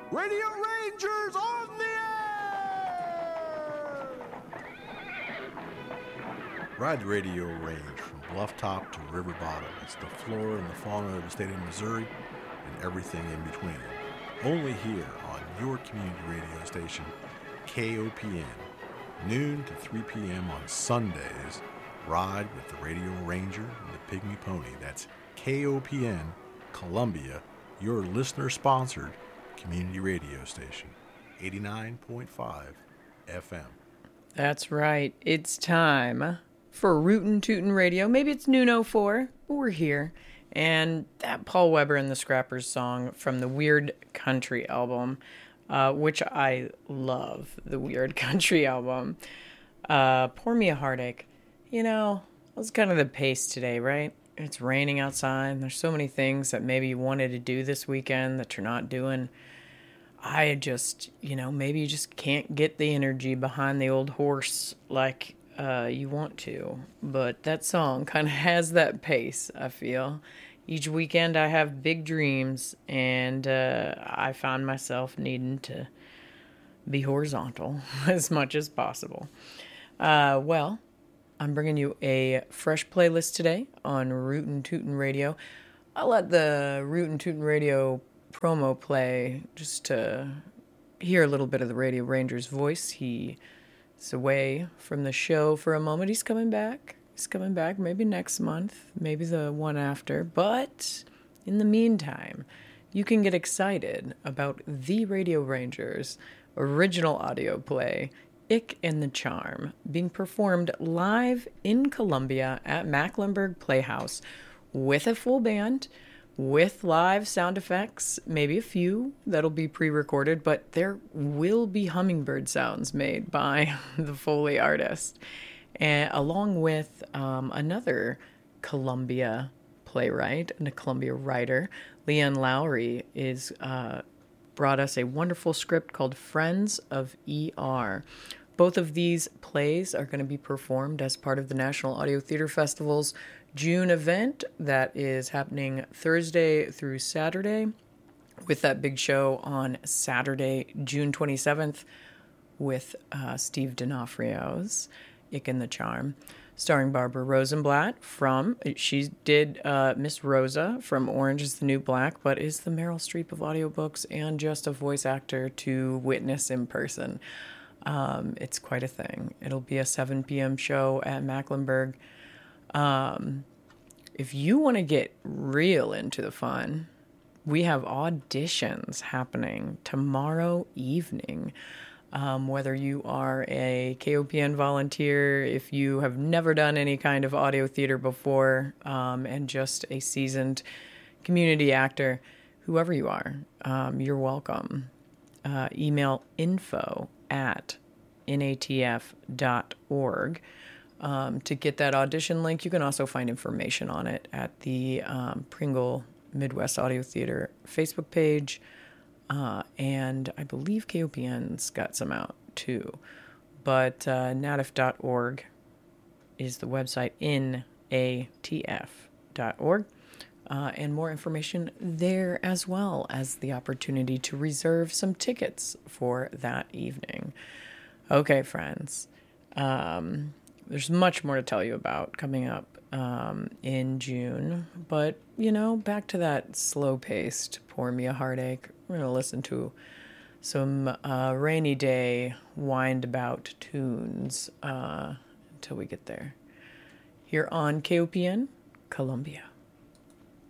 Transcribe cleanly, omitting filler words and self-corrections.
Radio Rangers on the air! Ride the radio range from bluff top to river bottom. It's the flora and the fauna of the state of Missouri and everything in between. Only here on your community radio station, KOPN. Noon to 3 p.m. on Sundays. Ride with the Radio Ranger and the Pygmy Pony. That's KOPN, Columbia, your listener-sponsored community radio station, 89.5 FM. That's right. It's time for Rootin' Tootin' Radio. Maybe it's noon 04, but we're here. And that Paul Weber and the Scrappers song from the Weird Country album, which I love, the Weird Country album. Pour Me a Heartache. You know, that's kind of the pace today, right? It's raining outside. There's so many things that maybe you wanted to do this weekend that you're not doing. I just, maybe you just can't get the energy behind the old horse like you want to. But that song kind of has that pace, I feel. Each weekend I have big dreams, and I found myself needing to be horizontal as much as possible. Well, I'm bringing you a fresh playlist today on Rootin' Tootin' Radio. I'll let the Rootin' Tootin' Radio promo play just to hear a little bit of the Radio Ranger's voice. He's away from the show for a moment. He's coming back. Maybe next month, maybe the one after. But in the meantime, you can get excited about the Radio Ranger's original audio play, Ick and the Charm, being performed live in Columbia at Mecklenburg Playhouse with a full band, with live sound effects, maybe a few that'll be pre-recorded, but there will be hummingbird sounds made by the Foley artist. And along with another Columbia playwright and a Columbia writer, Leanne Lowry is brought us a wonderful script called Friends of ER. Both of these plays are going to be performed as part of the National Audio Theater Festival's June event that is happening Thursday through Saturday, with that big show on Saturday, June 27th, with Steve D'Onofrio's Ick and the Charm, starring Barbara Rosenblatt she did Miss Rosa from Orange is the New Black, but is the Meryl Streep of audiobooks and just a voice actor to witness in person. It's quite a thing. It'll be a 7 p.m. show at Mecklenburg. If you want to get real into the fun, we have auditions happening tomorrow evening. Whether you are a KOPN volunteer, if you have never done any kind of audio theater before, and just a seasoned community actor, whoever you are, you're welcome. Email info@natf.org to get that audition link. You can also find information on it at the Pringle Midwest Audio Theater Facebook page. And I believe KOPN's got some out too. But natif.org is the website, natf.org. And more information there, as well as the opportunity to reserve some tickets for that evening. Okay, friends. There's much more to tell you about coming up in June. But, back to that slow-paced Pour Me a Heartache. We're going to listen to some rainy day wind-about tunes until we get there. Here on KOPN, Columbia.